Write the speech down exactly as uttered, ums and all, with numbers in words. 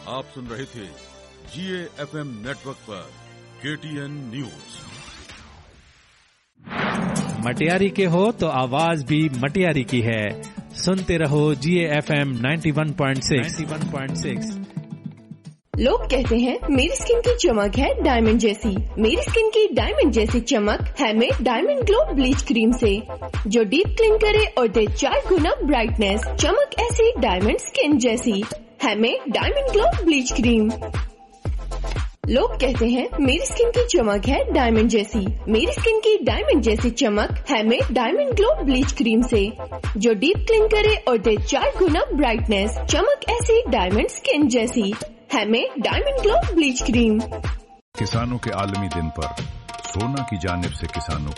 आप सुन रहे थे जीए एफएम नेटवर्क पर केटीएन न्यूज। मटियारी के हो तो आवाज भी मटियारी की है। सुनते रहो जीए FM ninety one point six. लोग कहते हैं मेरी स्किन की चमक है डायमंड जैसी। मेरी स्किन की डायमंड जैसी चमक है made diamond glow bleach cream से, जो डीप क्लीन करे और दे चार गुना ब्राइटनेस। चमक ऐसी डायमंड स्किन जैसी है made diamond glow bleach cream. लोग कहते हैं मेरी स्किन की चमक है डायमंड जैसी। मेरी स्किन की डायमंड जैसी चमक है made diamond glow bleach cream से, जो डीप क्लीन करे और दे चार गुना ब्राइटनेस। चमक ऐसी डायमंड स्किन जैसी है made diamond glow bleach cream. किसानों के आलमी दिन पर सोना की जानिब से किसानों